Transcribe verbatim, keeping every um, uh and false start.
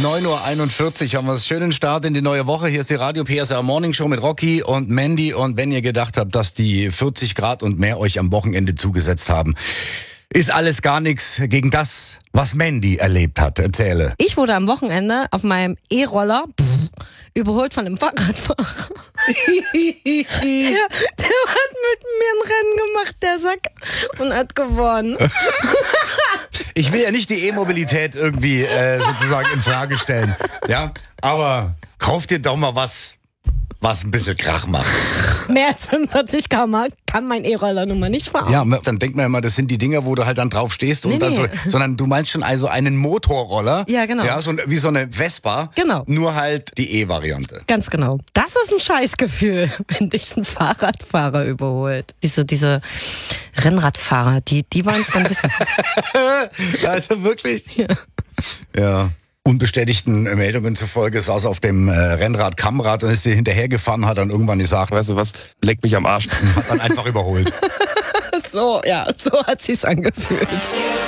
neun Uhr einundvierzig haben wir einen schönen Start in die neue Woche. Hier ist die Radio P S R Morning Show mit Rocky und Mandy. Und wenn ihr gedacht habt, dass die vierzig Grad und mehr euch am Wochenende zugesetzt haben, ist alles gar nichts gegen das, was Mandy erlebt hat. Erzähle. Ich wurde am Wochenende auf meinem E-Roller überholt von einem Fahrradfahrer. der, der hat mit mir ein Rennen gemacht, der Sack, und hat gewonnen. Ich will ja nicht die E-Mobilität irgendwie äh, sozusagen in Frage stellen. Ja, aber kauf dir doch mal was, was ein bisschen Krach macht. Mehr als fünfundvierzig Kilometer pro Stunde kann mein E-Roller nun mal nicht fahren. Ja, dann denkt man immer, das sind die Dinger, wo du halt dann drauf stehst und Nee, dann nee. so, sondern du meinst schon also einen Motorroller. Ja, genau. Ja, so ein- wie so eine Vespa. Genau. Nur halt die E-Variante. Ganz genau. Das ist ein Scheißgefühl, wenn dich ein Fahrradfahrer überholt. Diese, diese Rennradfahrer, die, die wollen es dann wissen. Also wirklich? Ja. Ja. Unbestätigten Meldungen zufolge saß auf dem äh, Rennrad Kammrad und ist dir hinterhergefahren, hat dann irgendwann gesagt, Weißt du was? Leck mich am Arsch. hat dann einfach überholt. So, ja, so hat sich's angefühlt.